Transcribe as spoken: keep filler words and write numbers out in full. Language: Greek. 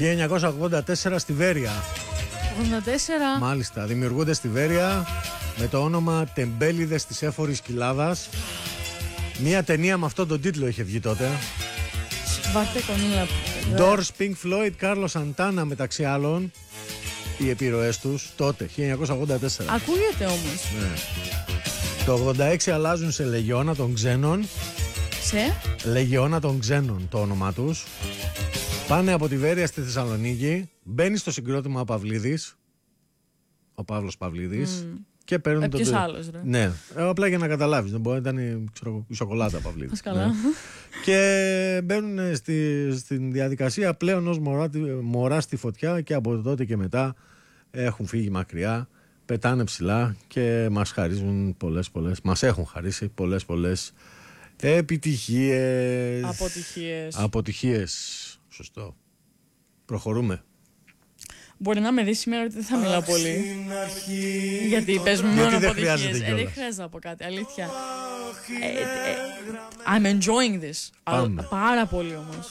χίλια εννιακόσια ογδόντα τέσσερα στη Βέρεια. ογδόντα τέσσερα. Μάλιστα, δημιουργούνται στη Βέρεια με το όνομα Τεμπέληδες της Έφορης Κοιλάδας. Μία ταινία με αυτόν τον τίτλο είχε βγει τότε. Βάρτε κονίλα. Doors, Pink Floyd, Carlos Santana μεταξύ άλλων. Οι επιρροές τους τότε, χίλια εννιακόσια ογδόντα τέσσερα. Ακούγεται όμως. Ναι. Το ογδόντα έξι αλλάζουν σε Λεγεώνα των Ξένων. Σε? Λεγεώνα των Ξένων το όνομά τους. Πάνε από τη Βέρεια στη Θεσσαλονίκη. Μπαίνει στο συγκρότημα ο Παυλίδης. Ο Παύλος Παυλίδης. Mm. Και παίρνουν ε, τον. Ποιος άλλος, ρε. Ναι, ε, απλά για να καταλάβεις. Δεν μπορεί να ήταν ξέρω, η σοκολάτα Παυλίδης. Καλά. Ναι. Και μπαίνουν στη, στην διαδικασία πλέον ως μωρά, μωρά στη φωτιά και από τότε και μετά έχουν φύγει μακριά. Πετάνε ψηλά και μας χαρίζουν πολλές πολλές. Μας έχουν χαρίσει πολλές πολλές επιτυχίες. Αποτυχίες. Αποτυχίες. Σωστό. Προχωρούμε. Μπορεί να με δει σήμερα ότι δεν θα μιλάω πολύ. Γιατί πες μου μόνο αποτυχίες. Ε, δεν χρειάζεται να πω κάτι, αλήθεια. ε, ε, I'm enjoying this. Πάμε. Πάρα πολύ όμως.